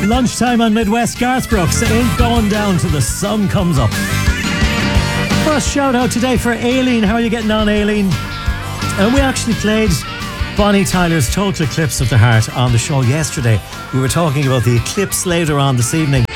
Lunchtime on Midwest. Garth Brooks ain't going down till the sun comes up. First shout out today for Aileen. How are you getting on, Aileen? And we actually played Bonnie Tyler's Total Eclipse of the Heart on the show yesterday. We were talking about the eclipse later on this evening.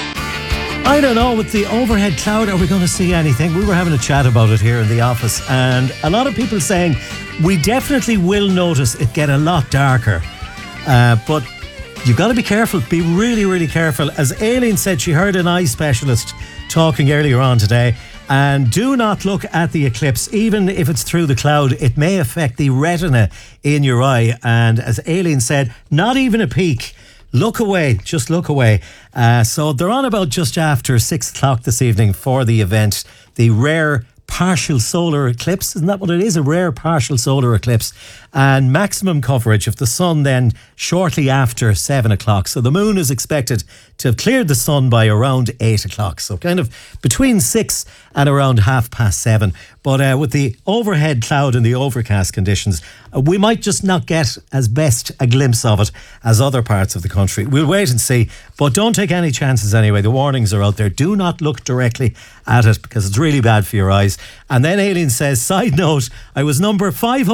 I don't know, with the overhead cloud, are we going to see anything? We were having a chat about it here in the office, and a lot of people saying we definitely will notice it get a lot darker. But you've got to be careful. Be really, really careful. As Aileen said, she heard an eye specialist talking earlier on today. And do not look at the eclipse, even if it's through the cloud. It may affect the retina in your eye. And as Aileen said, not even a peek. Look away, just look away. So they're on about just after 6 o'clock this evening for the event. The rare partial solar eclipse. Isn't that what it is? A rare partial solar eclipse. And maximum coverage of the sun then shortly after 7 o'clock. So the moon is expected to have cleared the sun by around 8 o'clock. So kind of between 6 and around 7:30. But with the overhead cloud and the overcast conditions, we might just not get as best a glimpse of it as other parts of the country. We'll wait and see. But don't take any chances anyway. The warnings are out there. Do not look directly at it because it's really bad for your eyes. And then Aileen says, side note, I was number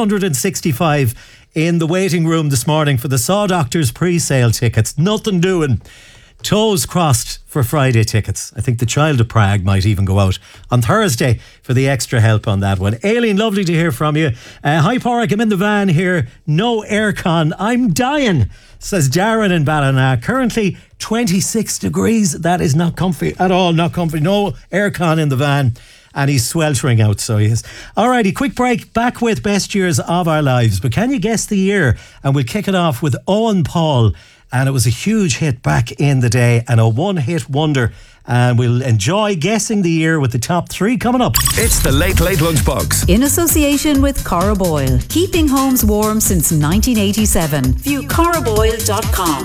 565 in the waiting room this morning for the Saw Doctors pre-sale tickets. Nothing doing. Toes crossed for Friday tickets. I think the Child of Prague might even go out on Thursday for the extra help on that one. Aileen, lovely to hear from you. Hi, Porrick, I'm in the van here. No aircon. I'm dying, says Darren in Ballina. Currently 26 degrees. That is not comfy at all. Not comfy. No aircon in the van. And he's sweltering out, so he is. Alrighty, quick break. Back with best years of our lives. But can you guess the year? And we'll kick it off with Owen Paul. And it was a huge hit back in the day and a one-hit wonder. And we'll enjoy guessing the year with the top 3 coming up. It's the Late Late Lunchbox. In association with Cora Boyle. Keeping homes warm since 1987. View coraboyle.com.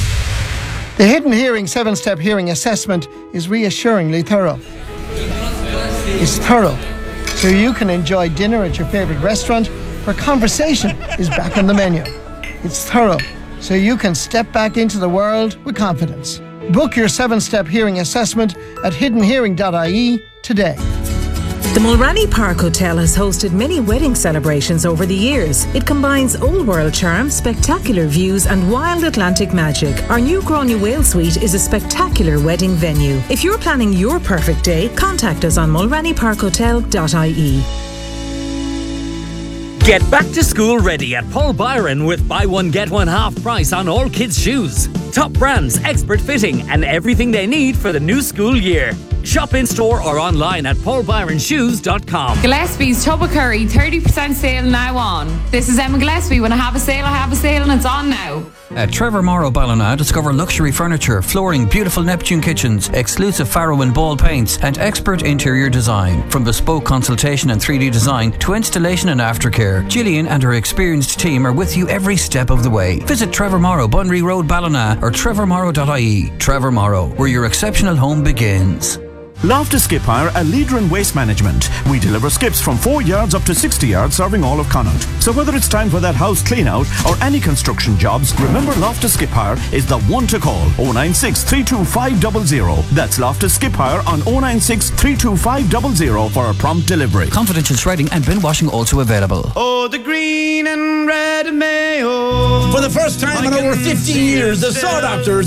The Hidden Hearing 7-step hearing assessment is reassuringly thorough. It's thorough, so you can enjoy dinner at your favourite restaurant where conversation is back on the menu. It's thorough, so you can step back into the world with confidence. Book your 7-step hearing assessment at hiddenhearing.ie today. The Mulranny Park Hotel has hosted many wedding celebrations over the years. It combines old world charm, spectacular views and wild Atlantic magic. Our new Gráinne Whale Suite is a spectacular wedding venue. If you're planning your perfect day, contact us on mulrannyparkhotel.ie. Get back to school ready at Paul Byron with buy one get one half price on all kids' shoes. Top brands, expert fitting and everything they need for the new school year. Shop in store or online at paulbyronshoes.com. Gillespie's Tubba Curry 30% sale now on. This is Emma Gillespie. When I have a sale and it's on now. At Trevor Morrow Ballina, discover luxury furniture, flooring, beautiful Neptune kitchens, exclusive Faro and Ball paints, and expert interior design. From bespoke consultation and 3D design to installation and aftercare, Gillian and her experienced team are with you every step of the way. Visit Trevor Morrow, Bunry Road, Ballina, or trevormorrow.ie. Trevor Morrow, where your exceptional home begins. Loftus Skip Hire, a leader in waste management. We deliver skips from 4 yards up to 60 yards, serving all of Connaught. So whether it's time for that house clean out or any construction jobs, remember Loftus Skip Hire is the one to call. 096 325 00. That's Loftus Skip Hire on 096 325 00 for a prompt delivery. Confidential shredding and bin washing also available. Oh, the green and red mayo. For the first time in over 15 years, the Saw Doctors